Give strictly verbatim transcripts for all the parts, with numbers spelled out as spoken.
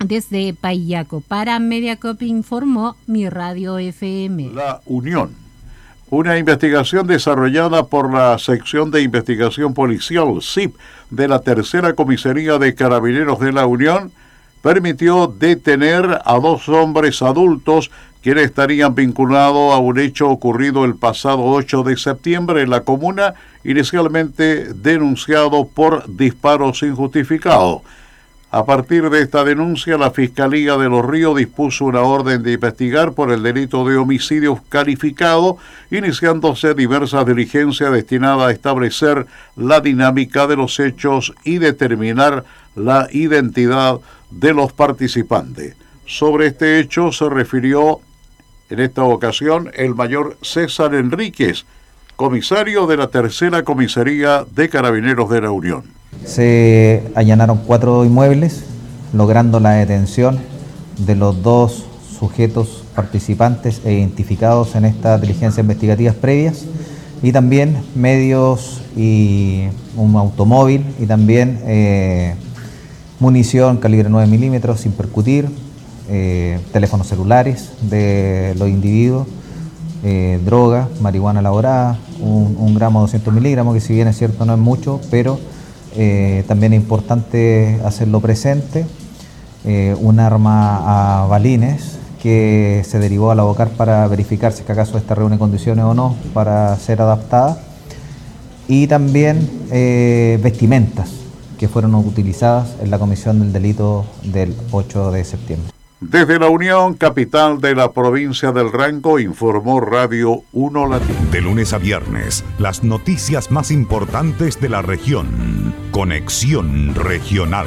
Desde Payaco, para Mediacop informó Mi Radio F M. La Unión. Una investigación desarrollada por la Sección de Investigación Policial, S I P, de la Tercera Comisaría de Carabineros de la Unión, permitió detener a dos hombres adultos quienes estarían vinculados a un hecho ocurrido el pasado ocho de septiembre en la comuna, inicialmente denunciado por disparos injustificados. A partir de esta denuncia, la Fiscalía de Los Ríos dispuso una orden de investigar por el delito de homicidio calificado, iniciándose diversas diligencias destinadas a establecer la dinámica de los hechos y determinar la identidad de los participantes. Sobre este hecho se refirió en esta ocasión el mayor César Enríquez, comisario de la Tercera Comisaría de Carabineros de la Unión. Se allanaron cuatro inmuebles, logrando la detención de los dos sujetos participantes e identificados en estas diligencias investigativas previas, y también medios y un automóvil y también eh, munición calibre nueve milímetros sin percutir, eh, teléfonos celulares de los individuos, eh, droga, marihuana elaborada, un, un gramo doscientos miligramos, que si bien es cierto no es mucho, pero Eh, también es importante hacerlo presente, eh, un arma a balines que se derivó al abocar para verificar si acaso esta reúne condiciones o no para ser adaptada, y también eh, vestimentas que fueron utilizadas en la comisión del delito del ocho de septiembre. Desde la Unión, capital de la provincia del Ranco, informó Radio uno Latino. De lunes a viernes, las noticias más importantes de la región. Conexión Regional.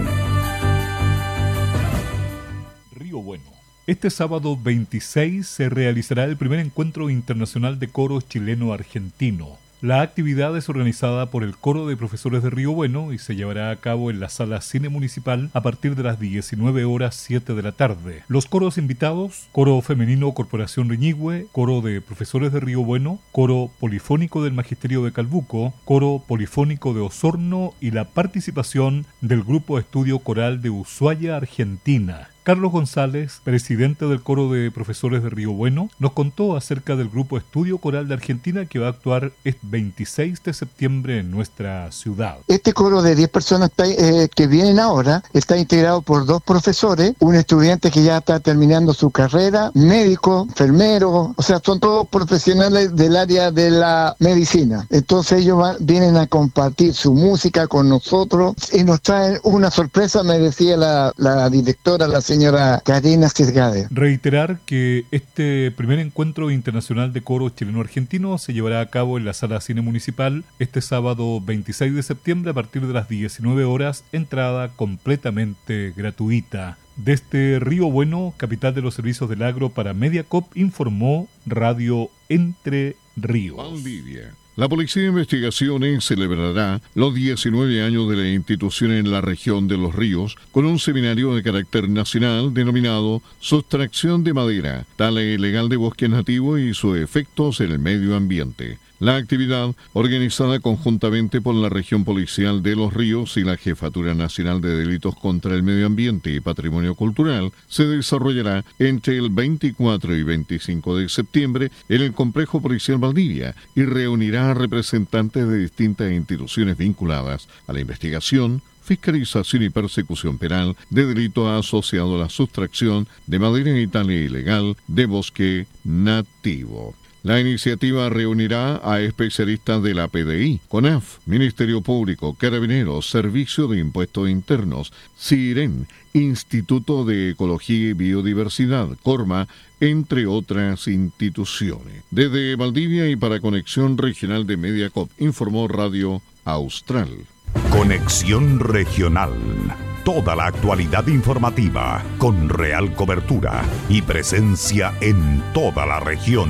Río Bueno. Este sábado veintiséis se realizará el primer encuentro internacional de coro chileno-argentino. La actividad es organizada por el Coro de Profesores de Río Bueno y se llevará a cabo en la Sala Cine Municipal a partir de las diecinueve horas siete de la tarde. Los coros invitados: Coro Femenino Corporación Riñigüe, Coro de Profesores de Río Bueno, Coro Polifónico del Magisterio de Calbuco, Coro Polifónico de Osorno y la participación del Grupo Estudio Coral de Ushuaia, Argentina. Carlos González, presidente del Coro de Profesores de Río Bueno, nos contó acerca del Grupo Estudio Coral de Argentina que va a actuar el veintiséis de septiembre en nuestra ciudad. Este coro de diez personas eh, que vienen ahora está integrado por dos profesores, un estudiante que ya está terminando su carrera, médico, enfermero, o sea, son todos profesionales del área de la medicina. Entonces ellos van, vienen a compartir su música con nosotros y nos traen una sorpresa, me decía la, la directora, la señora Karina Sirgade. Reiterar que este primer encuentro internacional de coro chileno-argentino se llevará a cabo en la Sala Cine Municipal este sábado veintiséis de septiembre a partir de las diecinueve horas, entrada completamente gratuita. Desde Río Bueno, capital de los servicios del agro para Mediacop, informó Radio Entre Ríos. Valdivia. La Policía de Investigaciones celebrará los diecinueve años de la institución en la región de Los Ríos con un seminario de carácter nacional denominado Sustracción de Madera, tala ilegal de bosques nativos y sus efectos en el medio ambiente. La actividad, organizada conjuntamente por la Región Policial de Los Ríos y la Jefatura Nacional de Delitos contra el Medio Ambiente y Patrimonio Cultural, se desarrollará entre el veinticuatro y veinticinco de septiembre en el Complejo Policial Valdivia y reunirá a representantes de distintas instituciones vinculadas a la investigación, fiscalización y persecución penal de delitos asociados a la sustracción de madera y tala ilegal de bosque nativo. La iniciativa reunirá a especialistas de la P D I, CONAF, Ministerio Público, Carabineros, Servicio de Impuestos Internos, CIREN, Instituto de Ecología y Biodiversidad, CORMA, entre otras instituciones. Desde Valdivia y para Conexión Regional de Mediacop, informó Radio Austral. Conexión Regional. Toda la actualidad informativa, con real cobertura y presencia en toda la región.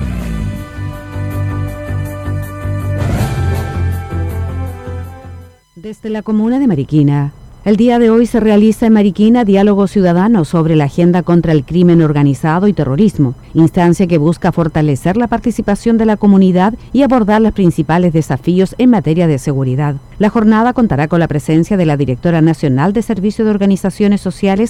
Desde la comuna de Mariquina, el día de hoy se realiza en Mariquina diálogo ciudadano sobre la agenda contra el crimen organizado y terrorismo, instancia que busca fortalecer la participación de la comunidad y abordar los principales desafíos en materia de seguridad. La jornada contará con la presencia de la directora nacional de Servicio de Organizaciones Sociales,